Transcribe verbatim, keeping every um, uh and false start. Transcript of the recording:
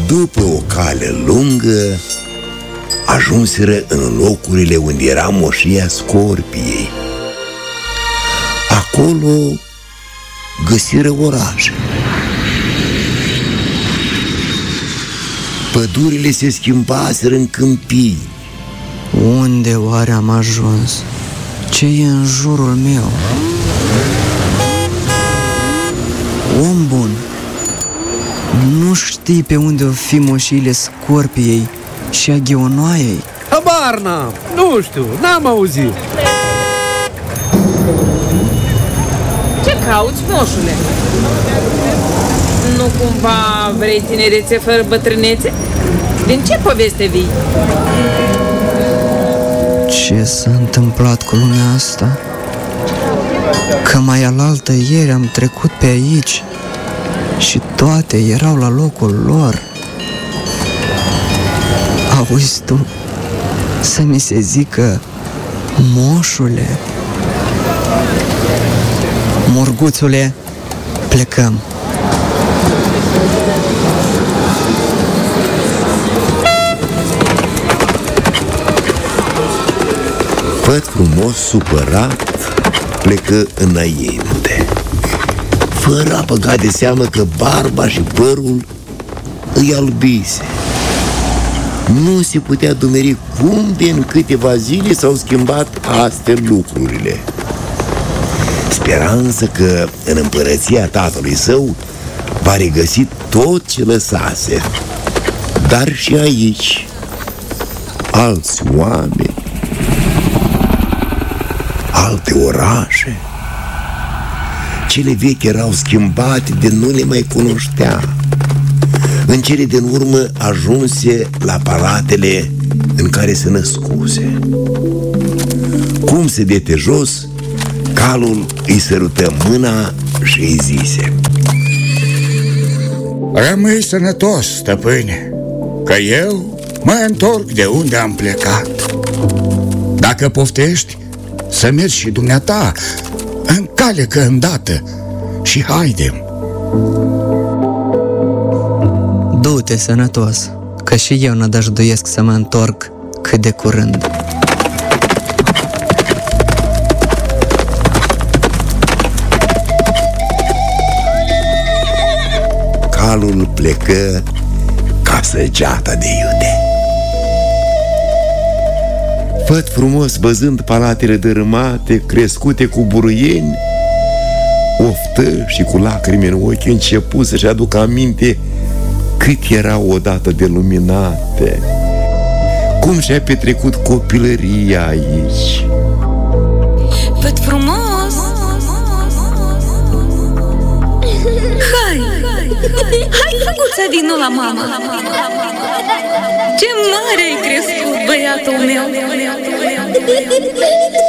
După o cale lungă, ajunseră în locurile unde era moșia Scorpiei. Acolo găsiră orașe. Pădurile se schimbaseră în câmpii. Unde oare am ajuns? Ce e în jurul meu? Om bun, nu știi pe unde o fi moșiile Scorpiei și a Gheonoaiei? Habar n-am, nu știu, n-am auzit. Ce cauți, moșule? Nu cumva vrei tinerețe fără bătrânețe? Din ce poveste vii? Ce s-a întâmplat cu lumea asta? Că mai alaltă ieri am trecut pe aici și toate erau la locul lor. Auzi tu să mi se zică moșule. Morguțule, plecăm. Făt Frumos, supărat, plecă înainte, fără a băga de seamă că barba și părul îi albise. Nu se putea dumeri cum de în câteva zile s-au schimbat astea lucrurile. Spera însă că în împărăția tatălui său va regăsi tot ce lăsase, dar și aici alți oameni, alte orașe. Cele vechi erau schimbate de nu le mai cunoștea. În cele din urmă ajunse la palatele în care se născuse. Cum se dete jos, calul îi sărută mâna și îi zise: rămâi sănătos, stăpâne, că eu mă întorc de unde am plecat. Dacă poftești, să mergi și dumneata, încalecă îndată și haidem. Du-te sănătos, că și eu nădăjduiesc să mă întorc cât de curând. Calul plecă ca săgeata de iute. Făt Frumos, văzând palatele dărâmate, crescute cu buruieni, oftă și cu lacrimi în ochi începu să-și aducă aminte cât erau odată de luminate, cum și-a petrecut copilăria aici. Făt Frumos! Hai! Hai, făcuța, vino la mama! Ce mare ai crescut, băiatul meu!